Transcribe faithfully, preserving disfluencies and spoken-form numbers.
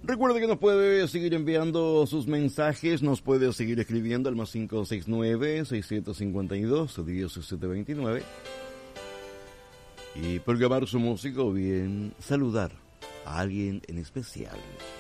Recuerde que nos puede seguir enviando sus mensajes, nos puede seguir escribiendo al más cinco seis nueve, seis cinco dos, uno siete dos nueve y programar su música o bien saludar a alguien en especial.